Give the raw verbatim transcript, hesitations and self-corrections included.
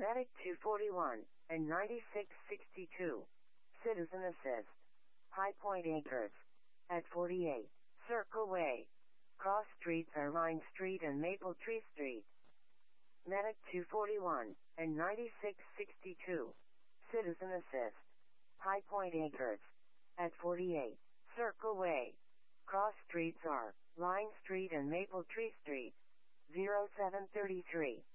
Medic two forty-one and ninety-six sixty-two. Citizen Assist. High Point Acres. At forty-eight. Circle Way. Cross streets are Line Street and Maple Tree Street. Medic two forty-one and ninety-six sixty-two. Citizen Assist. High Point Acres. At forty-eight. Circle Way. Cross streets are Line Street and Maple Tree Street. zero seven three three.